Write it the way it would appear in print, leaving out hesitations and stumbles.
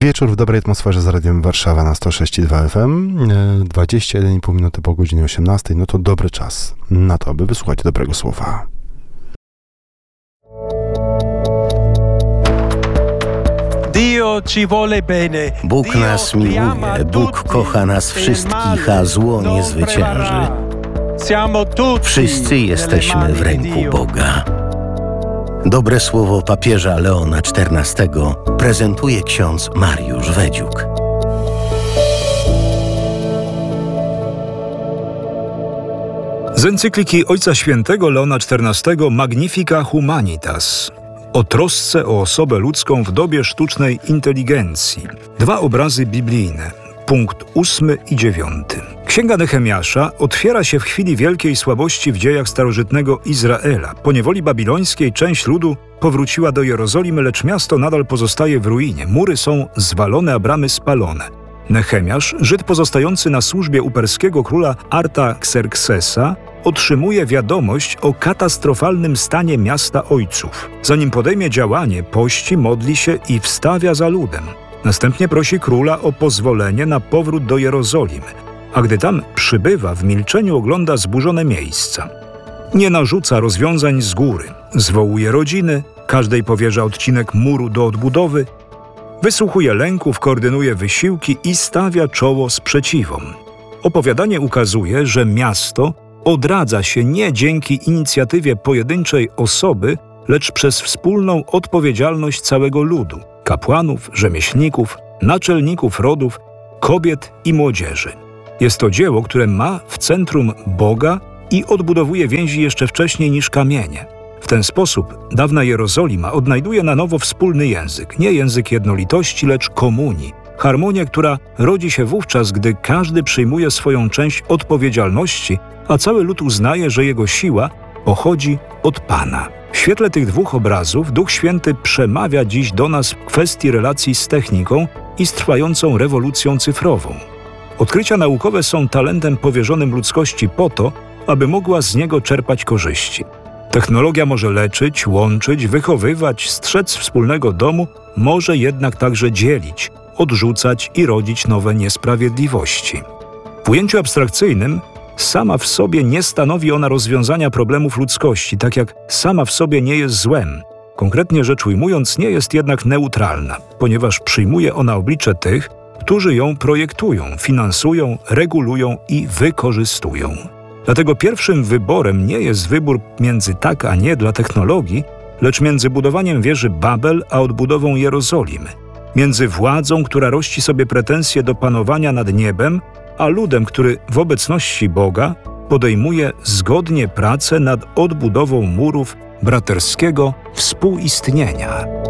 Wieczór w dobrej atmosferze z Radiem Warszawa na 106,2 FM. 21,5 minuty po godzinie 18. No to dobry czas na to, aby wysłuchać dobrego słowa. Bóg nas miłuje, Bóg kocha nas wszystkich, a zło nie zwycięży. Wszyscy jesteśmy w ręku Boga. Dobre słowo papieża Leona XIV prezentuje ksiądz Mariusz Wedziuk. Z encykliki Ojca Świętego Leona XIV Magnifica Humanitas o trosce o osobę ludzką w dobie sztucznej inteligencji. 2 obrazy biblijne, punkt 8 i 9. Księga Nehemiasza otwiera się w chwili wielkiej słabości w dziejach starożytnego Izraela. Po niewoli babilońskiej część ludu powróciła do Jerozolimy, lecz miasto nadal pozostaje w ruinie. Mury są zwalone, a bramy spalone. Nehemiasz, Żyd pozostający na służbie u perskiego króla Artaxerxesa, otrzymuje wiadomość o katastrofalnym stanie miasta ojców. Zanim podejmie działanie, pości, modli się i wstawia za ludem. Następnie prosi króla o pozwolenie na powrót do Jerozolimy, a gdy tam przybywa, w milczeniu ogląda zburzone miejsca. Nie narzuca rozwiązań z góry, zwołuje rodziny, każdej powierza odcinek muru do odbudowy, wysłuchuje lęków, koordynuje wysiłki i stawia czoło sprzeciwom. Opowiadanie ukazuje, że miasto odradza się nie dzięki inicjatywie pojedynczej osoby, lecz przez wspólną odpowiedzialność całego ludu, kapłanów, rzemieślników, naczelników rodów, kobiet i młodzieży. Jest to dzieło, które ma w centrum Boga i odbudowuje więzi jeszcze wcześniej niż kamienie. W ten sposób dawna Jerozolima odnajduje na nowo wspólny język, nie język jednolitości, lecz komunii. Harmonię, która rodzi się wówczas, gdy każdy przyjmuje swoją część odpowiedzialności, a cały lud uznaje, że jego siła pochodzi od Pana. W świetle tych 2 obrazów Duch Święty przemawia dziś do nas w kwestii relacji z techniką i z trwającą rewolucją cyfrową. Odkrycia naukowe są talentem powierzonym ludzkości po to, aby mogła z niego czerpać korzyści. Technologia może leczyć, łączyć, wychowywać, strzec wspólnego domu, może jednak także dzielić, odrzucać i rodzić nowe niesprawiedliwości. W ujęciu abstrakcyjnym sama w sobie nie stanowi ona rozwiązania problemów ludzkości, tak jak sama w sobie nie jest złem. Konkretnie rzecz ujmując, nie jest jednak neutralna, ponieważ przyjmuje ona oblicze tych, którzy ją projektują, finansują, regulują i wykorzystują. Dlatego pierwszym wyborem nie jest wybór między tak a nie dla technologii, lecz między budowaniem wieży Babel a odbudową Jerozolimy. Między władzą, która rości sobie pretensje do panowania nad niebem, a ludem, który w obecności Boga podejmuje zgodnie pracę nad odbudową murów braterskiego współistnienia.